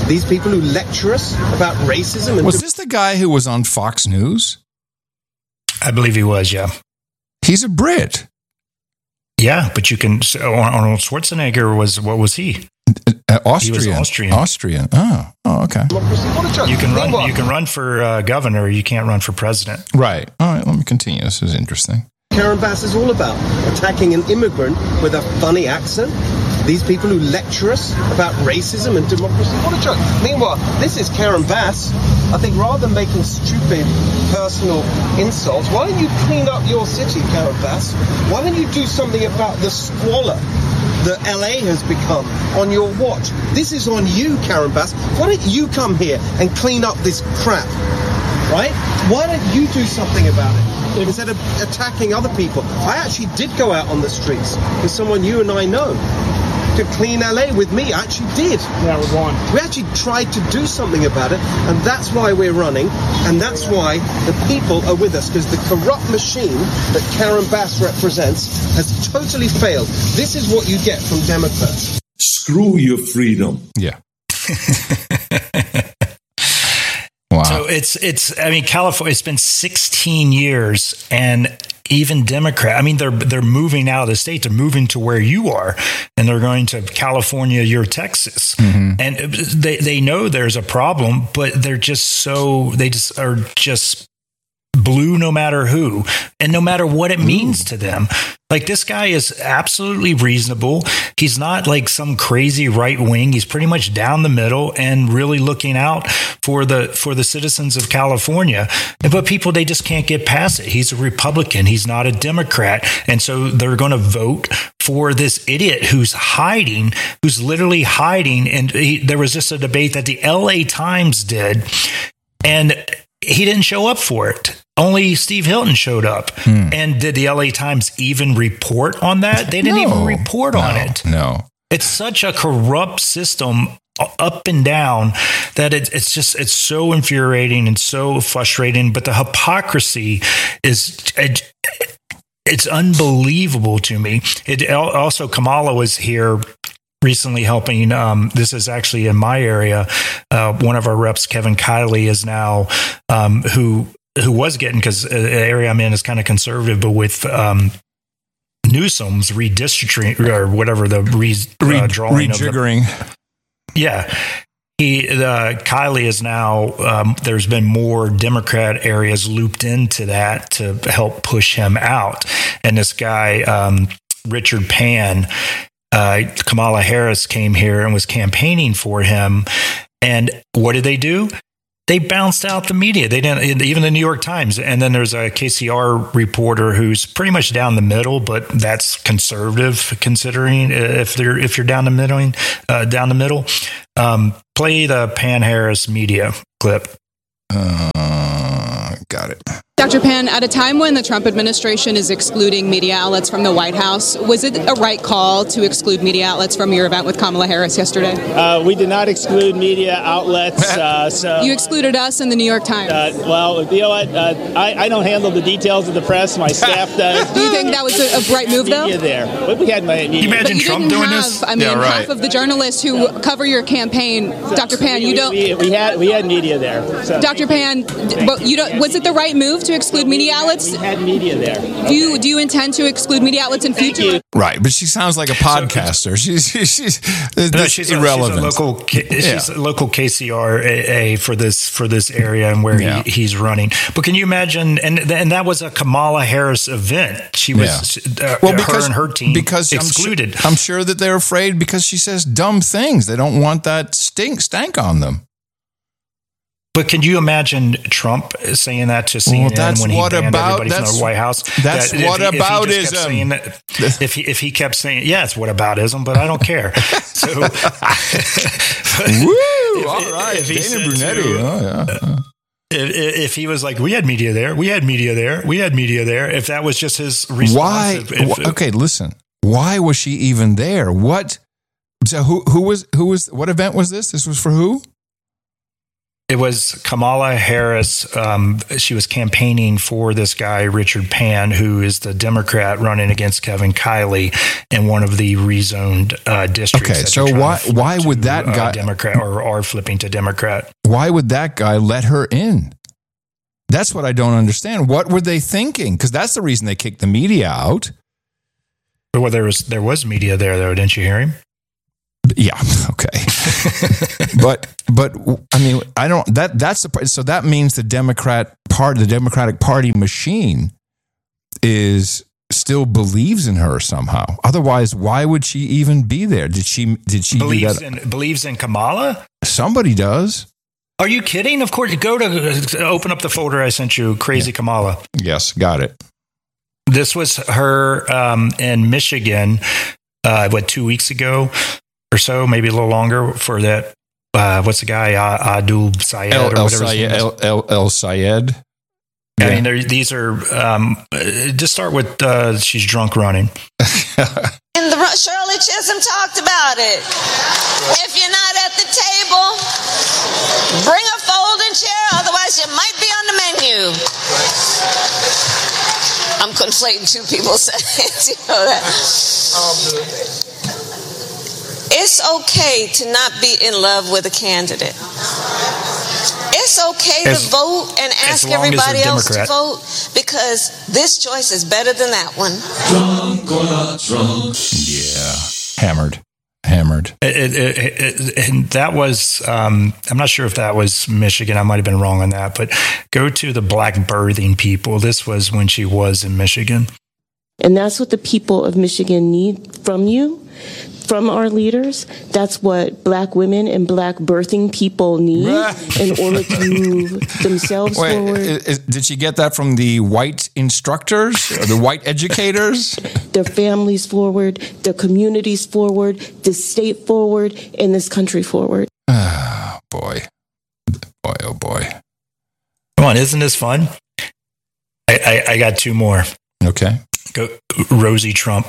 S8: These people who lecture us about racism. And
S1: was this the guy who was on Fox News?
S2: I believe he was, yeah.
S1: He's a Brit.
S2: Yeah, but you can. Arnold Schwarzenegger was, what was he?
S1: Uh, Austrian.
S2: He was Austrian.
S1: Austrian. Oh, oh okay.
S2: You can run. You can run for uh, governor. You can't run for president.
S1: Right. All right. Let me continue. This is interesting.
S8: Karen Bass is all about attacking an immigrant with a funny accent. These people who lecture us about racism and democracy. What a joke. Meanwhile, this is Karen Bass. I think rather than making stupid personal insults, why don't you clean up your city, Karen Bass? Why don't you do something about the squalor that L A has become on your watch? This is on you, Karen Bass. Why don't you come here and clean up this crap, right? Why don't you do something about it instead of attacking other people? I actually did go out on the streets with someone you and I know to clean L A with me. I actually did.
S26: Yeah, we're going.
S8: We actually tried to do something about it, and that's why we're running, and that's why the people are with us, because the corrupt machine that Karen Bass represents has totally failed. This is what you get from Democrats.
S21: Screw your freedom.
S1: Yeah. Wow.
S2: So it's, it's, I mean, California, it's been sixteen years, and even Democrat, I mean, they're, they're moving out of the state, they're moving to where you are, and they're going to California, you're Texas. Mm-hmm. And they, they know there's a problem, but they're just so, they just are just blue no matter who, and no matter what it means Ooh. to them. Like, this guy is absolutely reasonable. He's not like some crazy right wing. He's pretty much down the middle and really looking out for the for the citizens of California. But people, they just can't get past it. He's a Republican. He's not a Democrat. And so they're going to vote for this idiot who's hiding, who's literally hiding. And he, there was just a debate that the L A Times did, and he didn't show up for it. Only Steve Hilton showed up. Hmm. And did the L A Times even report on that? They didn't no, even report
S1: no,
S2: on it.
S1: No.
S2: It's such a corrupt system up and down that it, it's just, it's so infuriating and so frustrating. But the hypocrisy is, it, it's unbelievable to me. It also, Kamala was here recently helping. Um, this is actually in my area. Uh, one of our reps, Kevin Kiley, is now, um, who, who was getting, because the area I'm in is kind of conservative, but with um, Newsom's redistricting or whatever, the re, uh, drawing
S1: rejiggering.
S2: Of the, yeah. He, uh, Kiley is now, um, there's been more Democrat areas looped into that to help push him out. And this guy, um, Richard Pan, uh, Kamala Harris came here and was campaigning for him. And what did they do? They bounced out the media. They didn't, even the New York Times. And then there's a K C R reporter who's pretty much down the middle, but that's conservative considering if they're if you're down the middle. Uh, down the middle. Um, play the Pan Harris media clip.
S1: Uh, got it.
S9: Doctor Pan, at a time when the Trump administration is excluding media outlets from the White House, was it a right call to exclude media outlets from your event with Kamala Harris yesterday?
S24: Uh, we did not exclude media outlets. Uh, so
S9: you excluded us in the New York Times.
S24: Uh, well, you know what? Uh, I, I don't handle the details of the press. My staff does.
S9: Do you think that was a, a bright move, though?
S24: Media there. We had my media.
S2: Can you imagine Trump doing
S9: have,
S2: this?
S9: I mean,
S1: yeah, right.
S9: half of the journalists who cover your campaign, so, Doctor Pan,
S24: we,
S9: you don't.
S24: We, we had we had media there. So.
S9: Doctor Pan, but you don't. Was it the right move to exclude media outlets?
S24: We had media there.
S9: Do you do you intend to exclude media outlets in future?
S1: Right, but she sounds like a podcaster. She's she's, she's that's
S2: no, she's
S1: irrelevant.
S2: A, she's a local, she's
S1: yeah.
S2: a local K C R A A for this for this area and where yeah. he, he's running. But can you imagine? And and that was a Kamala Harris event. She was yeah. uh,
S1: well because
S2: her and her team
S1: because
S2: excluded.
S1: I'm sure, I'm sure that they're afraid because she says dumb things. They don't want that stink stank on them.
S2: But can you imagine Trump saying that to C N N well, when he banned
S1: about,
S2: everybody from the White House?
S1: That's
S2: that
S1: what
S2: if,
S1: aboutism.
S2: If he, if, he, if he kept saying, yeah, it's what aboutism, but I don't care. So,
S1: Woo!
S2: If,
S1: all right,
S2: if he
S1: Dana Brunetti.
S2: To,
S1: oh, yeah.
S2: If, if he was like, we had media there, we had media there, we had media there. If that was just his response.
S1: Why?
S2: If, if,
S1: okay, listen. Why was she even there? What? So who who was who was what event was this? This was for who?
S2: It was Kamala Harris. Um, she was campaigning for this guy, Richard Pan, who is the Democrat running against Kevin Kiley in one of the rezoned uh, districts.
S1: Okay, so why why would
S2: to,
S1: that guy
S2: uh, Democrat or are flipping to Democrat?
S1: Why would that guy let her in? That's what I don't understand. What were they thinking? Because that's the reason they kicked the media out.
S2: Well, there was there was media there, though. Didn't you hear him?
S1: Yeah. Okay. but but I mean, I don't. That that's the part. So that means the Democrat part, the Democratic Party machine, is still believes in her somehow. Otherwise, why would she even be there? Did she? Did she
S2: believes
S1: do that?
S2: in believes in Kamala?
S1: Somebody does.
S2: Are you kidding? Of course. Go to open up the folder I sent you. Crazy yeah. Kamala.
S1: Yes, got it.
S2: This was her um, in Michigan. Uh, what two weeks ago? Or so, maybe a little longer for that. Uh, what's the guy? Uh, Adul Sayed
S1: El,
S2: or
S1: El
S2: whatever.
S1: Sayed, El, El, El Sayed.
S2: Yeah. I mean, these are. Um, just start with. Uh, she's drunk running.
S10: And the Shirley Chisholm talked about it. If you're not at the table, bring a folding chair. Otherwise, you might be on the menu. I'm conflating two people saying, you know that. It's okay to not be in love with a candidate. It's okay
S2: as,
S10: to vote and ask everybody else to vote because this choice is better than that one.
S1: Drunk or not drunk. Yeah. Hammered. Hammered.
S2: It, it, it, it, and that was, um, I'm not sure if that was Michigan. I might have been wrong on that. But go to the black birthing people. This was when she was in Michigan.
S11: And that's what the people of Michigan need from you. From our leaders, that's what black women and black birthing people need in order to move themselves
S1: Wait,
S11: forward.
S1: Is, did she get that from the white instructors, or the white educators?
S11: Their families forward, their communities forward, the state forward, and this country forward.
S1: Oh, boy. Boy, oh, boy.
S2: Come on, isn't this fun? I, I, I got two more.
S1: Okay.
S2: Go, Rosie Trump.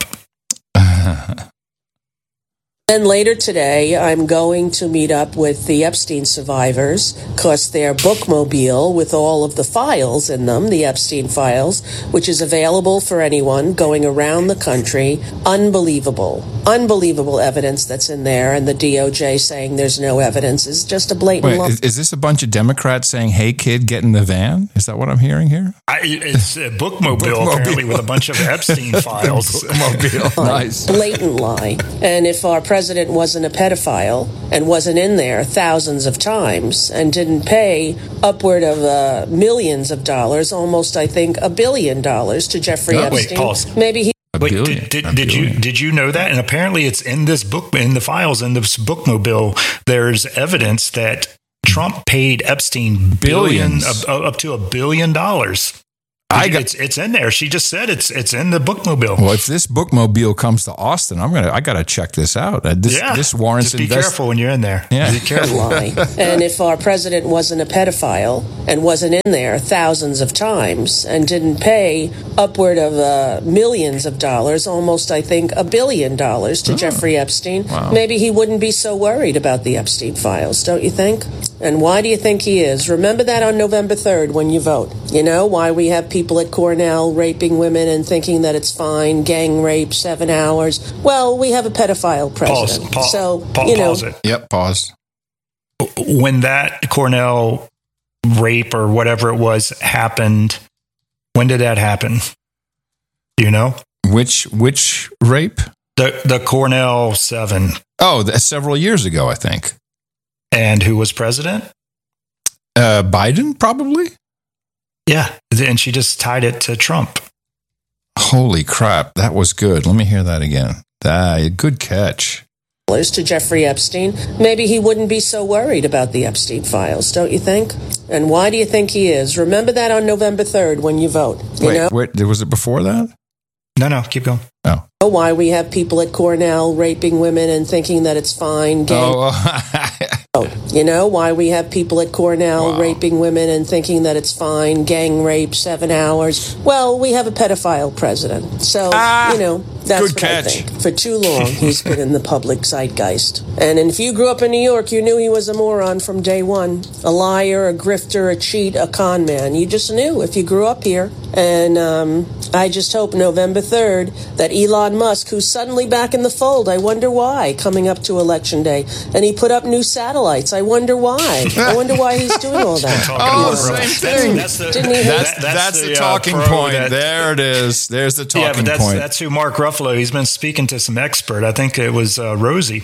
S12: Then later today, I'm going to meet up with the Epstein survivors because their bookmobile with all of the files in them, the Epstein files, which is available for anyone going around the country. Unbelievable, unbelievable evidence that's in there. And the D O J saying there's no evidence is just a blatant
S1: Wait,
S12: lie.
S1: Is, is this a bunch of Democrats saying, hey, kid, get in the van? Is that what I'm hearing here?
S2: I, it's a bookmobile, bookmobile, apparently, with a bunch of Epstein files.
S1: Bookmobile. Nice.
S12: Blatant lie. And if our president wasn't a pedophile and wasn't in there thousands of times and didn't pay upward of uh, millions of dollars, almost, I think, a billion dollars to Jeffrey
S2: oh,
S12: Epstein.
S2: Wait, pause.
S12: Maybe he.
S2: Wait, did, did, did you did you know that? And apparently, it's in this book, in the files, in this bookmobile. There's evidence that Trump paid Epstein billions, billion, up, up to a billion dollars. I got, it's it's in there. She just said it's it's in the bookmobile.
S1: Well, if this bookmobile comes to Austin, I'm gonna I gotta check this out. Uh, this
S2: yeah.
S1: this warrants.
S2: Just be
S1: invest-
S2: careful when you're in there.
S1: Yeah,
S2: be careful.
S12: And if our president wasn't a pedophile and wasn't in there thousands of times and didn't pay upward of uh, millions of dollars, almost I think a billion dollars to oh. Jeffrey Epstein, wow. maybe he wouldn't be so worried about the Epstein files, don't you think? And why do you think he is? Remember that on November third when you vote. You know why we have people at Cornell raping women and thinking that it's fine, gang rape, seven hours. Well, we have a pedophile president.
S2: Pause, pause,
S12: so,
S2: pause,
S12: you know.
S2: Pause it.
S1: Yep, pause.
S2: When that Cornell rape or whatever it was happened, when did that happen? Do you know?
S1: Which which rape?
S2: The the Cornell seven.
S1: Oh, that's several years ago, I think.
S2: And who was president?
S1: Uh, Biden, probably.
S2: Yeah, and she just tied it to Trump.
S1: Holy crap, that was good. Let me hear that again. That, good catch.
S12: To Jeffrey Epstein, maybe he wouldn't be so worried about the Epstein files, don't you think? And why do you think he is? Remember that on November third when you vote. You
S1: wait,
S12: know?
S1: wait, was it before that?
S2: No, no, keep going.
S1: Oh.
S12: Why we have people at Cornell raping women and thinking that it's fine. Gang- oh, you know why we have people at Cornell wow. raping women and thinking that it's fine. Gang rape, seven hours. Well, we have a pedophile president. So, ah. you know, That's
S1: Good
S12: what
S1: catch.
S12: I think. For too long, he's been in the public zeitgeist. And if you grew up in New York, you knew he was a moron from day one. A liar, a grifter, a cheat, a con man. You just knew if you grew up here. And um, I just hope November third that Elon Musk, who's suddenly back in the fold, I wonder why, coming up to Election Day, and he put up new satellites. I wonder why. I wonder why he's doing all that.
S1: Oh, same thing.
S2: That's, that's the,
S12: Didn't he
S1: That's,
S2: that-
S1: that's,
S2: the,
S1: the
S2: uh,
S1: talking
S2: pro
S1: point.
S2: that-
S1: there it is. There's the talking
S2: Yeah, but that's,
S1: point.
S2: that's who Mark Ruffalo, he's been speaking to some expert. I think it was uh, Rosie.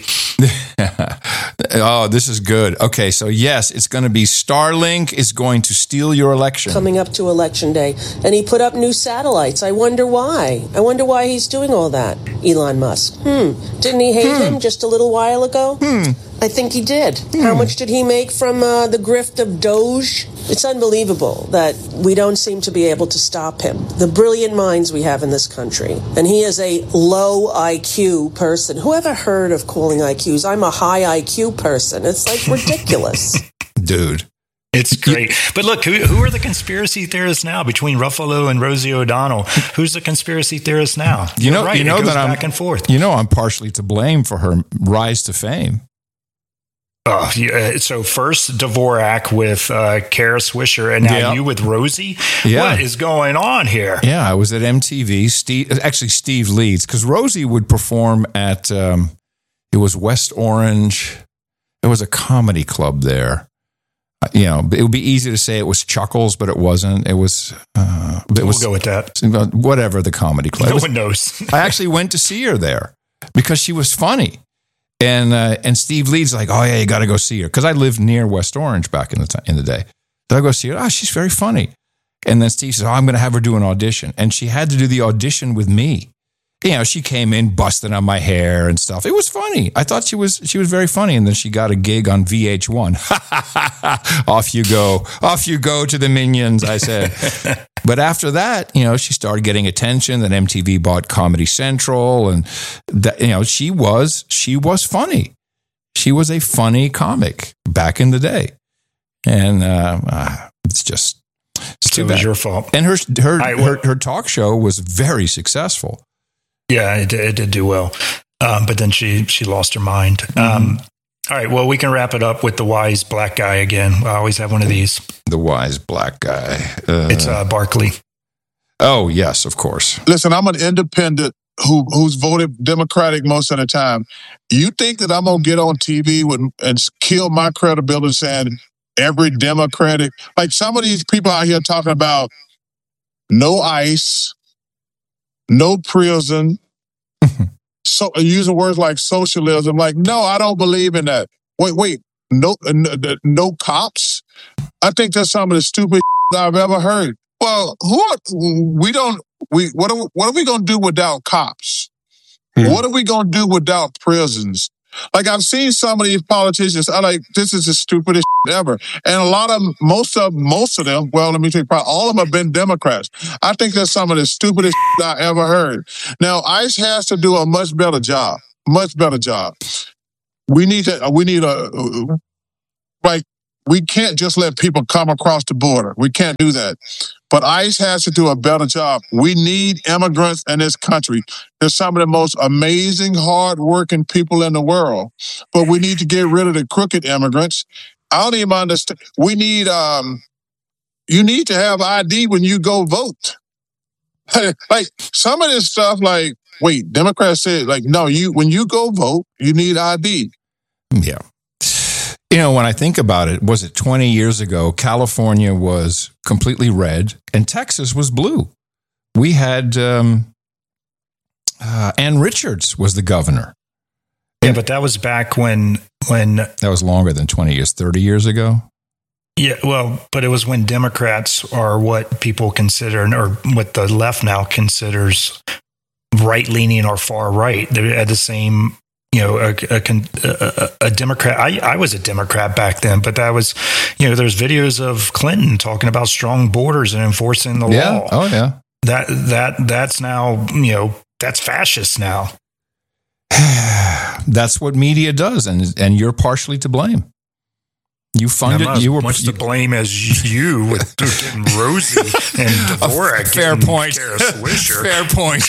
S1: Oh, this is good. Okay, so yes, it's going to be Starlink is going to steal your election.
S12: Coming up to Election Day, and he put up new satellites. I wonder why. I wonder why he's doing all that, Elon Musk. Hmm. Didn't he hate him just a little while ago?
S1: Hmm.
S12: I think he did. How much did he make from uh, the grift of Doge? It's unbelievable that we don't seem to be able to stop him. The brilliant minds we have in this country. And he is a low I Q person. Who ever heard of calling I Qs? I'm a high I Q person. It's like ridiculous.
S1: Dude.
S2: It's great. But look, who, who are the conspiracy theorists now between Ruffalo and Rosie O'Donnell? Who's the conspiracy theorist now?
S1: You know,
S2: You're right.
S1: you know
S2: it goes
S1: that I'm
S2: back and forth.
S1: You know, I'm partially to blame for her rise to fame.
S2: Oh, yeah. So first Dvorak with uh, Kara Swisher, and now
S1: Yeah.
S2: you with Rosie.
S1: Yeah.
S2: What is going on here?
S1: Yeah, I was at M T V. Steve, actually, Steve leads because Rosie would perform at. Um, it was West Orange. There was a comedy club there. Uh, You know, it would be easy to say it was Chuckles, but it wasn't. It was. Uh, it
S2: We'll
S1: was
S2: go with that.
S1: whatever the comedy club.
S2: No
S1: It was-
S2: one knows.
S1: I actually went to see her there because she was funny. And uh, and Steve Leeds like, oh yeah, you got to go see her because I lived near West Orange back in the t- in the day. So I go see her. Oh, she's very funny. And then Steve says, oh, I'm going to have her do an audition, and she had to do the audition with me. You know, she came in busting on my hair and stuff. It was funny. I thought she was she was very funny, and then she got a gig on V H one. Off you go, off you go to the Minions. I said. But after that, you know, she started getting attention. Then M T V bought Comedy Central, and that, you know, she was she was funny. She was a funny comic back in the day, and uh, uh, it's just it's too
S2: It
S1: bad.
S2: was your fault.
S1: And her her,
S2: I-
S1: her her talk show was very successful.
S2: Yeah, it, did- it did do well. Um, but then she, she lost her mind.
S1: Mm-hmm.
S2: Um, all right, well, we can wrap it up with the wise black guy again. I always have one of these.
S1: The wise black guy. Uh,
S2: It's uh, Barkley.
S1: oh yes, of course.
S13: Listen, I'm an independent who who's voted Democratic most of the time. You think that I'm gonna get on T V with, and kill my credibility saying every Democratic, like some of these people out here talking about no ICE, no prison, so using words like socialism. Like, no, I don't believe in that. Wait, wait, no, uh, no, no cops. I think that's some of the stupid I've ever heard. Well, who are, we don't we what are what are we gonna do without cops?
S1: Hmm.
S13: What are we gonna do without prisons? Like I've seen some of these politicians. I like this is the stupidest ever, and a lot of them, most of most of them. Well, let me tell you, probably all of them have been Democrats. I think that's some of the stupidest I ever heard. Now ICE has to do a much better job, much better job. We need to. We need a like. We can't just let people come across the border. We can't do that. But ICE has to do a better job. We need immigrants in this country. They're some of the most amazing, hard-working people in the world. But we need to get rid of the crooked immigrants. I don't even understand. We need, um, you need to have I D when you go vote. Like, some of this stuff, like, wait, Democrats said, like, no, you when you go vote, you need I D.
S1: Yeah. You know, when I think about it, was it twenty years ago, California was completely red and Texas was blue. We had um, uh, Ann Richards was the governor.
S2: Yeah, but that was back when when
S1: That was longer than twenty years, thirty years ago.
S2: yeah, well, but it was when Democrats are what people consider, or what the left now considers right leaning or far right. They had the same. You know, a, a, a, a Democrat. I, I was a Democrat back then, but that was, you know, there's videos of Clinton talking about strong borders and enforcing the
S1: Yeah.
S2: law.
S1: Oh, yeah.
S2: That that that's now, you know, that's fascist now.
S1: That's what media does, and and you're partially to blame. You funded.
S2: Not
S1: you were
S2: much to blame as you with getting Rosie and Dvorak.
S1: Fair point.
S2: Fair
S1: point.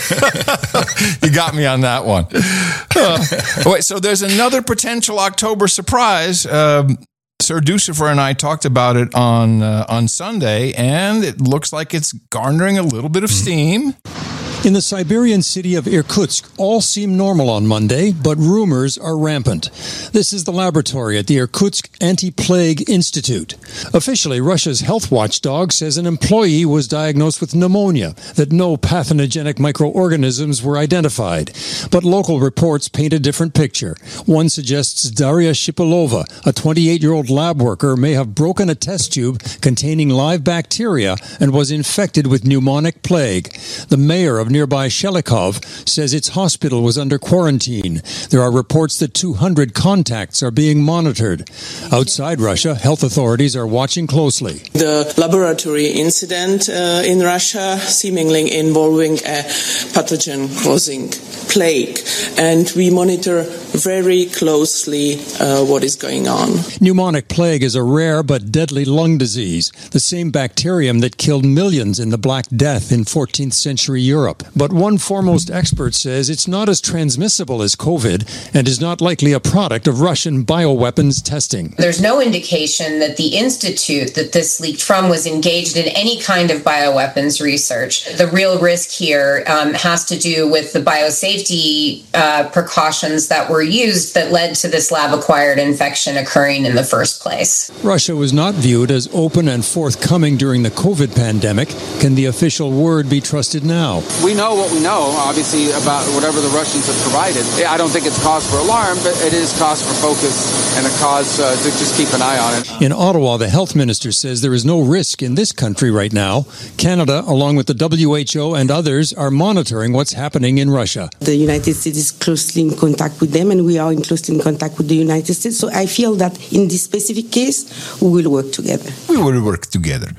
S1: You got me on that one. Uh, wait, so there's another potential October surprise. Um, Sir Ducifer and I talked about it on uh, on Sunday, and it looks like it's garnering a little bit of steam.
S14: In the Siberian city of Irkutsk, all seem normal on Monday, but rumors are rampant. This is the laboratory at the Irkutsk Anti-Plague Institute. Officially, Russia's health watchdog says an employee was diagnosed with pneumonia, that no pathogenic microorganisms were identified. But local reports paint a different picture. One suggests Daria Shipilova, a twenty-eight-year-old lab worker, may have broken a test tube containing live bacteria and was infected with pneumonic plague. The mayor of nearby Shelikov says its hospital was under quarantine. There are reports that two hundred contacts are being monitored. Outside Russia, health authorities are watching closely.
S12: The laboratory incident uh, in Russia seemingly involving a pathogen-causing plague, and we monitor very closely uh, what is going on.
S14: Pneumonic plague is a rare but deadly lung disease, the same bacterium that killed millions in the Black Death in fourteenth century Europe. But one foremost expert says it's not as transmissible as COVID and is not likely a product of Russian bioweapons testing.
S15: There's no indication that the institute that this leaked from was engaged in any kind of bioweapons research. The real risk here um, has to do with the biosafety uh, precautions that were used that led to this lab-acquired infection occurring in the first place.
S14: Russia was not viewed as open and forthcoming during the COVID pandemic. Can the official word be trusted now?
S16: We know what we know, obviously, about whatever the Russians have provided. I don't think it's cause for alarm, but it is cause for focus and a cause uh, to just keep an eye on it.
S14: In Ottawa, the health minister says there is no risk in this country right now. Canada, along with the W H O and others, are monitoring what's happening in Russia.
S17: The United States is closely in contact with them, and we are in closely in contact with the United States. So I feel that in this specific case, we will work together.
S1: We will work together.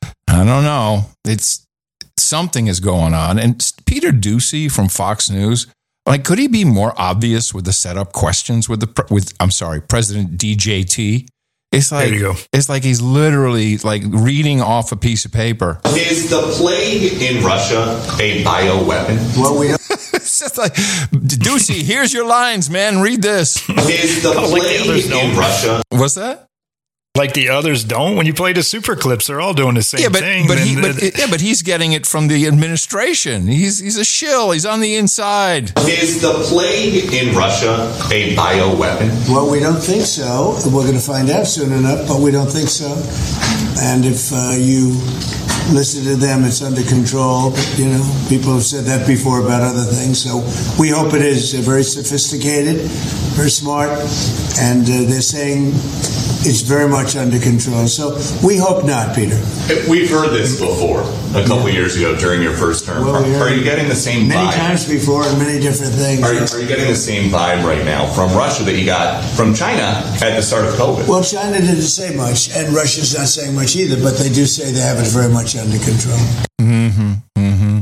S1: I don't know. It's something is going on. And Peter Doocy from Fox News, like, could he be more obvious with the setup questions with the with I'm sorry, President D J T? It's like,
S2: there you go.
S1: It's like he's literally like reading off a piece of paper.
S20: Is the plague in Russia a bioweapon?
S18: Well, we
S1: it's just like, Doocy, here's your lines, man. Read this.
S20: Is the plague in Russia?
S1: What's that?
S2: Like the others don't. When you play the super clips, they're all doing the same
S1: yeah, but,
S2: thing.
S1: But, he,
S2: the,
S1: but, yeah, but he's getting it from the administration. He's he's a shill. He's on the inside.
S20: Is the plague in Russia a bioweapon?
S22: Well, we don't think so. We're going to find out soon enough, but we don't think so. And if uh, you listen to them, it's under control. You know, people have said that before about other things. So we hope it is very sophisticated, very smart, and uh, they're saying it's very much under control. So we hope not, Peter.
S20: We've heard this before a couple yeah. years ago during your first term. Well, are, are you getting the same
S22: many
S20: vibe?
S22: Many times before and many different things.
S20: Are you, are you getting the same vibe right now from Russia that you got from China at the start of COVID?
S22: Well, China didn't say much, and Russia's not saying much either, but they do say they have it very much under control.
S1: Mm-hmm, mm-hmm.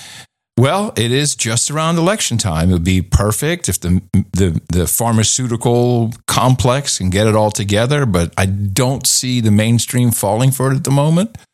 S1: Well, it is just around election time. It would be perfect if the, the the pharmaceutical complex can get it all together, but I don't see the mainstream falling for it at the moment.